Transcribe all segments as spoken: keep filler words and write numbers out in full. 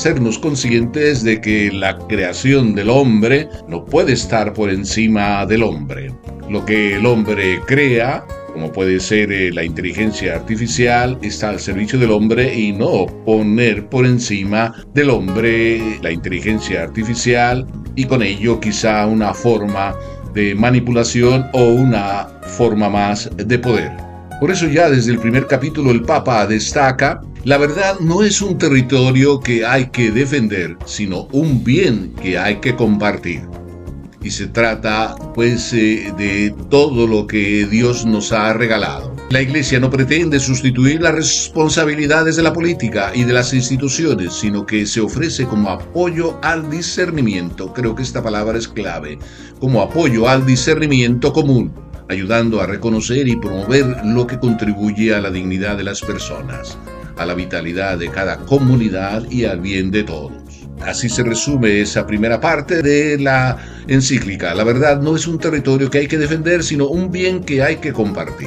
hacernos conscientes de que la creación del hombre no puede estar por encima del hombre. Lo que el hombre crea, como puede ser eh, la inteligencia artificial, está al servicio del hombre y no poner por encima del hombre la inteligencia artificial y con ello quizá una forma de manipulación o una forma más de poder. Por eso ya desde el primer capítulo el Papa destaca: la verdad no es un territorio que hay que defender, sino un bien que hay que compartir. Y se trata, pues, eh, de todo lo que Dios nos ha regalado. La Iglesia no pretende sustituir las responsabilidades de la política y de las instituciones, sino que se ofrece como apoyo al discernimiento. Creo que esta palabra es clave. Como apoyo al discernimiento común, ayudando a reconocer y promover lo que contribuye a la dignidad de las personas, a la vitalidad de cada comunidad y al bien de todos. Así se resume esa primera parte de la encíclica. La verdad no es un territorio que hay que defender, sino un bien que hay que compartir.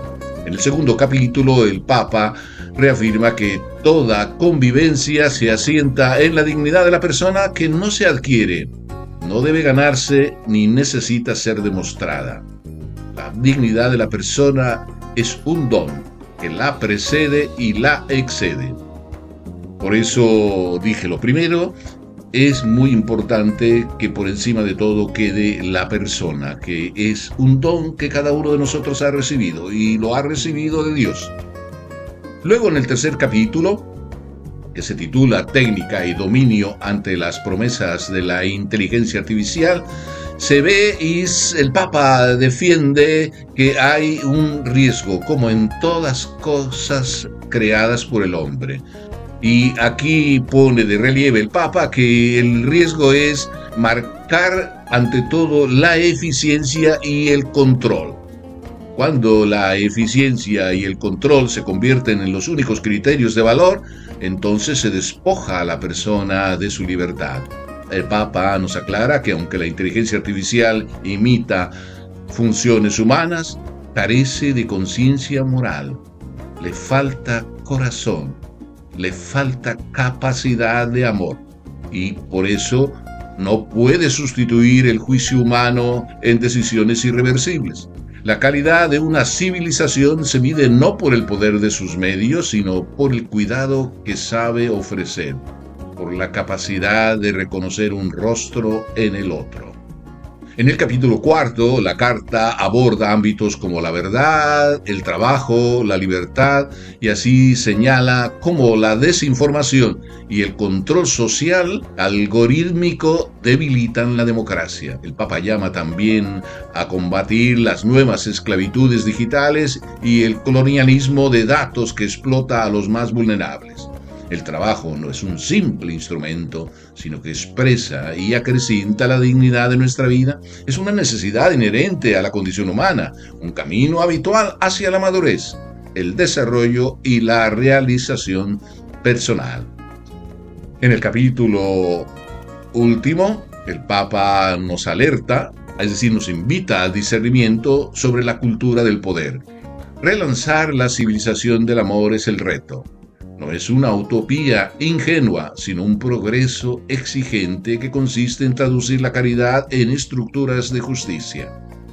En el segundo capítulo, el Papa reafirma que toda convivencia se asienta en la dignidad de la persona, que no se adquiere, no debe ganarse ni necesita ser demostrada. La dignidad de la persona es un don que la precede y la excede. Por eso dije lo primero, es muy importante que por encima de todo quede la persona, que es un don que cada uno de nosotros ha recibido y lo ha recibido de Dios. Luego en el tercer capítulo, que se titula Técnica y dominio ante las promesas de la inteligencia artificial, se ve y el Papa defiende que hay un riesgo, como en todas cosas creadas por el hombre. Y aquí pone de relieve el Papa que el riesgo es marcar ante todo la eficiencia y el control. Cuando la eficiencia y el control se convierten en los únicos criterios de valor, entonces se despoja a la persona de su libertad. El Papa nos aclara que aunque la inteligencia artificial imita funciones humanas, carece de conciencia moral, le falta corazón, le falta capacidad de amor y por eso no puede sustituir el juicio humano en decisiones irreversibles. La calidad de una civilización se mide no por el poder de sus medios, sino por el cuidado que sabe ofrecer, por la capacidad de reconocer un rostro en el otro. En el capítulo cuarto, la carta aborda ámbitos como la verdad, el trabajo, la libertad, y así señala cómo la desinformación y el control social algorítmico debilitan la democracia. El Papa llama también a combatir las nuevas esclavitudes digitales y el colonialismo de datos que explota a los más vulnerables. El trabajo no es un simple instrumento, sino que expresa y acrecienta la dignidad de nuestra vida. Es una necesidad inherente a la condición humana, un camino habitual hacia la madurez, el desarrollo y la realización personal. En el capítulo último, el Papa nos alerta, es decir, nos invita al discernimiento sobre la cultura del poder. Relanzar la civilización del amor es el reto. No es una utopía ingenua, sino un progreso exigente que consiste en traducir la caridad en estructuras de justicia.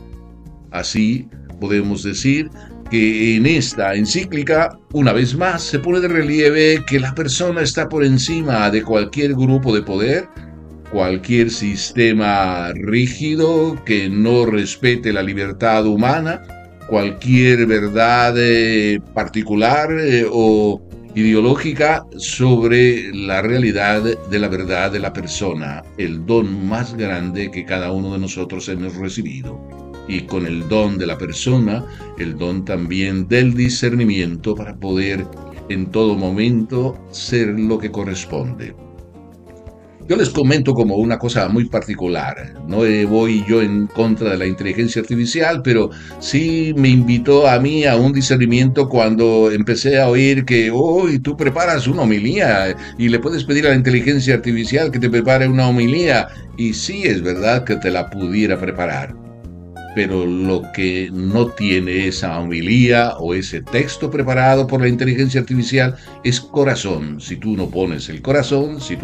Así, podemos decir que en esta encíclica, una vez más, se pone de relieve que la persona está por encima de cualquier grupo de poder, cualquier sistema rígido que no respete la libertad humana, cualquier verdad eh, particular eh, o ideológica sobre la realidad de la verdad de la persona, el don más grande que cada uno de nosotros hemos recibido. Y con el don de la persona, el don también del discernimiento para poder en todo momento ser lo que corresponde. Yo les comento como una cosa muy particular. No voy yo en contra de la inteligencia artificial, pero sí me invitó a mí a un discernimiento cuando empecé a oír que hoy oh, tú preparas una homilía y le puedes pedir a la inteligencia artificial que te prepare una homilía. Y sí, es verdad que te la pudiera preparar. Pero lo que no tiene esa homilía o ese texto preparado por la inteligencia artificial es corazón. Si tú no pones el corazón, si tú